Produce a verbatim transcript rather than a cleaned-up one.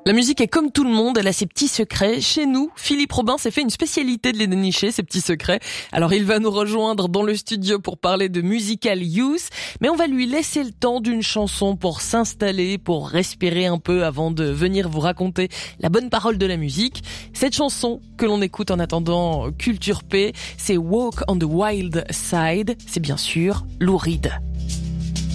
La musique est comme tout le monde, elle a ses petits secrets. Chez nous, Philippe Robin s'est fait une spécialité de les dénicher, ces petits secrets. Alors il va nous rejoindre dans le studio pour parler de Musical Youth, mais on va lui laisser le temps d'une chanson pour s'installer, pour respirer un peu avant de venir vous raconter la bonne parole de la musique. Cette chanson que l'on écoute en attendant Culture P, c'est Walk on the Wild Side, c'est bien sûr Lou Reed.